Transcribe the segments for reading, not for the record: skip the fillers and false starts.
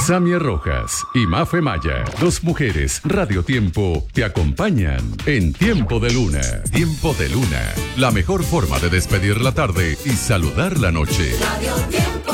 Samia Rojas y Mafe Maya, dos mujeres Radio Tiempo, te acompañan en Tiempo de Luna. Tiempo de Luna, la mejor forma de despedir la tarde y saludar la noche. Radio Tiempo.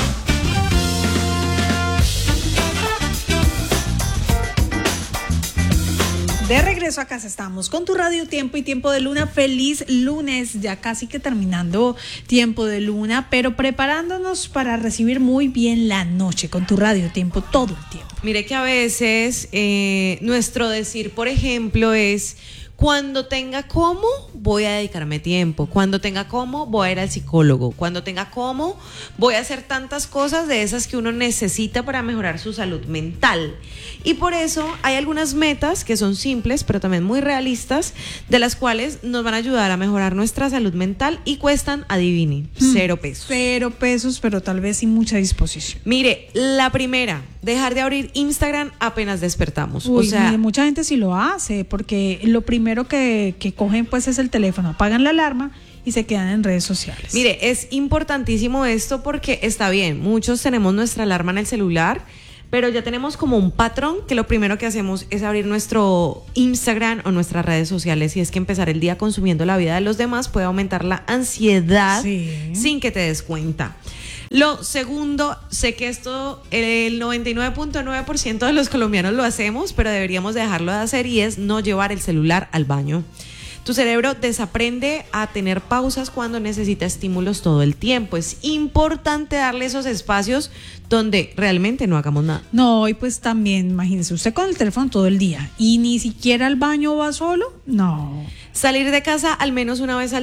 De regreso a casa estamos con tu Radio Tiempo y Tiempo de Luna. Feliz lunes, ya casi que terminando Tiempo de Luna, pero preparándonos para recibir muy bien la noche con tu Radio Tiempo todo el tiempo. Mire que a veces nuestro decir, por ejemplo, es: cuando tenga cómo, voy a dedicarme tiempo. Cuando tenga cómo, voy a ir al psicólogo. Cuando tenga cómo, voy a hacer tantas cosas de esas que uno necesita para mejorar su salud mental. Y por eso hay algunas metas que son simples, pero también muy realistas, de las cuales nos van a ayudar a mejorar nuestra salud mental y cuestan, adivine, 0 pesos. 0 pesos, pero tal vez sin mucha disposición. Mire, la primera, dejar de abrir Instagram apenas despertamos. Uy, o sea, mire, mucha gente sí lo hace, porque lo primero que cogen pues es el teléfono, apagan la alarma y se quedan en redes sociales. Mire, es importantísimo esto porque está bien, muchos tenemos nuestra alarma en el celular, pero ya tenemos como un patrón que lo primero que hacemos es abrir nuestro Instagram o nuestras redes sociales, y es que empezar el día consumiendo la vida de los demás puede aumentar la ansiedad sin que te des cuenta. Lo segundo, sé que esto el 99.9% de los colombianos lo hacemos, pero deberíamos dejarlo de hacer, y es no llevar el celular al baño. Tu cerebro desaprende a tener pausas cuando necesita estímulos todo el tiempo. Es importante darle esos espacios donde realmente no hagamos nada. No, y pues también, imagínese, usted con el teléfono todo el día y ni siquiera al baño va solo. No. Salir de casa al menos una vez al